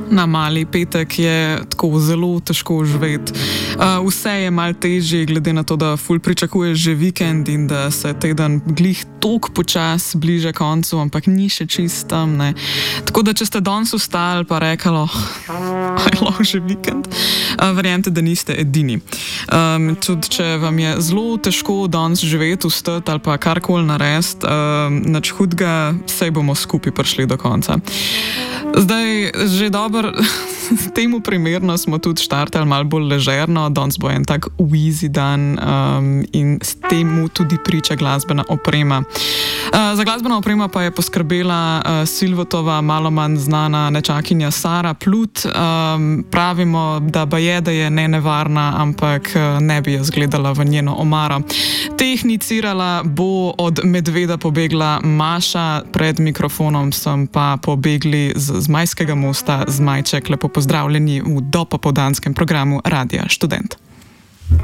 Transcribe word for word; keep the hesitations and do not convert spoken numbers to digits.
Na mali petek je tako zelo težko živeti. Uh, vse je malo težje, glede na to, da ful pričakuješ že vikend in da se teden glih toliko počas bliže koncu, ampak ni še čist tam, ne. Tako da, če ste danes vstali pa rekli, oh, aj lahko že vikend, uh, verjemite, da niste edini. Um, tudi, če vam je zelo težko danes živeti, vstati ali pa karkoli narediti, um, nič hudega, saj bomo skupaj prišli do konca. Zdaj, že dobro, temu primerno smo tudi štartali malo bolj ležerno, danes bo en tak easy dan um, in s temu tudi priča glasbena oprema. Uh, za glasbeno oprema pa je poskrbela uh, Silvotova malo manj znana nečakinja Sara Plut. Um, pravimo, da baje, da je ne nevarna, ampak uh, ne bi je zgledala v njeno omaro. Tehnicirala bo od medveda pobegla Maša, pred mikrofonom sem pa pobegli z Zmajskega mosta Zmajček. Lepo pozdravljeni v dopopoldanskem programu Radia Študent.